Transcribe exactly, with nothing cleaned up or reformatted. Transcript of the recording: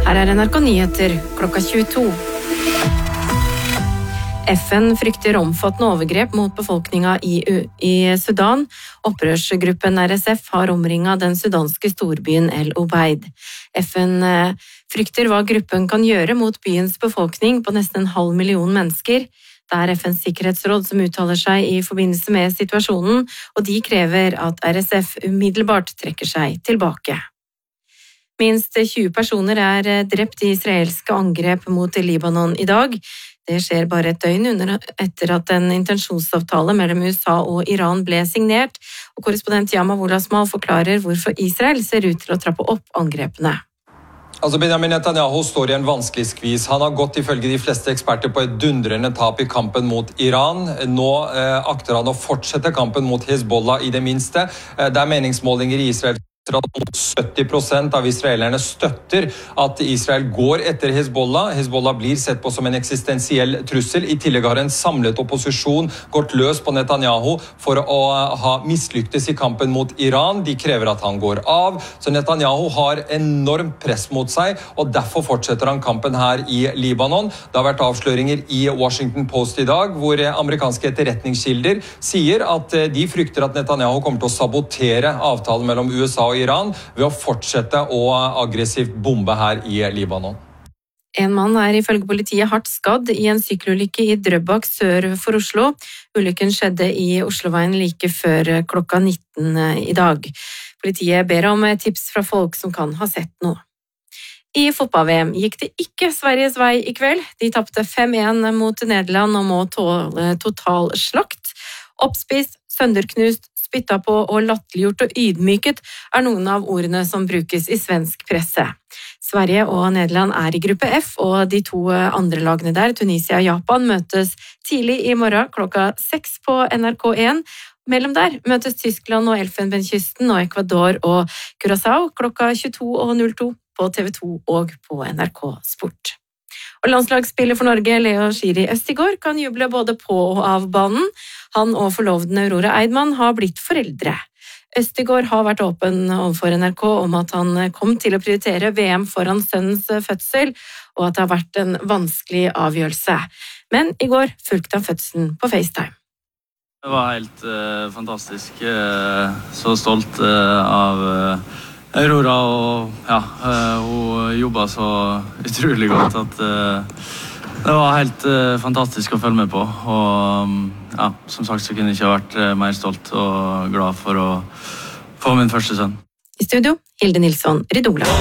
Her er N R K Nyheter klokka tjueto. F N frykter omfattende overgrep mot befolkninga i, i Sudan. Opprørsgruppen R S F har omringet den sudanske storbyen El Obeid. F N frykter hva gruppen kan gjøre mot byens befolkning på nesten en halv million mennesker. Det er F N's sikkerhetsråd som uttaler seg i forbindelse med situasjonen, og de krever at R S F umiddelbart trekker seg tilbake. Minst tjue personer er drept i israelske angrep mot Libanon i dag. Det skjer bare et døgn under etter at en intensjonsavtale mellom U S A og Iran ble signert, og korrespondent Yama Wolasmal forklarer hvorfor Israel ser ut til å trappe opp angrepene. Altså Benjamin Netanyahu står i en vanskelig skvis. Han har gått ifølge de fleste eksperter på et dundrende tap i kampen mot Iran. Nå eh, akter han å fortsette kampen mot Hezbollah i det minste. Eh, det er meningsmålinger i Israel at sytti prosent av israelerne støtter at Israel går etter Hezbollah. Hezbollah blir sett på som en eksistensiell trussel. I tillegg har en samlet opposisjon gått løs på Netanyahu for å ha mislyktes i kampen mot Iran. De krever at han går av. Så Netanyahu har enormt press mot seg, og derfor fortsetter han kampen her i Libanon. Det har vært avsløringer i Washington Post i dag, hvor amerikanske etterretningskilder sier at de frykter at Netanyahu kommer til å sabotere avtalen mellom U S A og Iran ved å fortsette å aggressivt bombe her i Libanon. En mann er ifølge politiet hardt skadd i en sykkelulykke i Drøbak sør for Oslo. Ulykken skjedde i Osloveien like før klokka nitten i dag. Politiet ber om tips fra folk som kan ha sett noe. I fotball-V M gikk det ikke Sveriges vei i kveld. De tapte fem en mot Nederland og må tåle total slakt. Oppspist, sønderknust, spytta på og latterliggjort og ydmyket er noen av ordene som brukes i svensk presse. Sverige og Nederland er i gruppe F, og de to andre lagene der, Tunisia og Japan, møtes tidlig i morgen klokka seks på N R K én. Mellom der møtes Tyskland og Elfenbenskysten og Ecuador og Curaçao klokka tjueto null to på T V to og på N R K Sport. Og landslagsspiller for Norge, Leo Schiri Østigård, kan juble både på og av banen. Han og forloveden Aurora Eidmann har blitt foreldre. Østigård har vært åpen overfor N R K om at han kom til å prioritere V M foran sønnens fødsel, og at det har vært en vanskelig avgjørelse. Men i går fulgte han fødselen på FaceTime. Det var helt uh, fantastisk. Uh, så stolt uh, av uh, Aurora, og ja, uh, hun jobbet så utrolig godt at uh, det var helt uh, fantastisk å følge med på. Og um, ja, som sagt så kunne jeg ikke ha vært uh, mer stolt og glad for å få min første sønn. I studio, Hilde Nilsson Ridola.